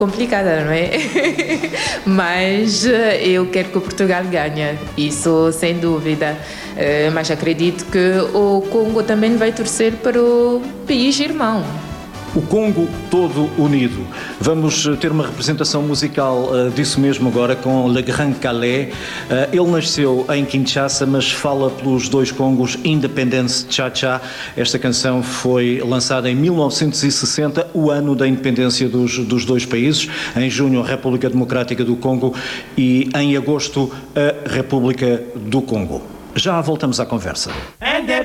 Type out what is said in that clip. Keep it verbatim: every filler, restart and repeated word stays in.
complicada, não é? Mas eh, eu quero que o Portugal ganhe, isso sem dúvida. Eh, Mas acredito que o Congo também vai torcer para o país irmão. O Congo todo unido. Vamos ter uma representação musical uh, disso mesmo agora com Le Grand Calais. Uh, ele nasceu em Kinshasa, mas fala pelos dois Congos, Independence Cha-Cha. Esta canção foi lançada em mil novecentos e sessenta, o ano da independência dos, dos dois países. Em junho, a República Democrática do Congo e em agosto, a República do Congo. Já voltamos à conversa.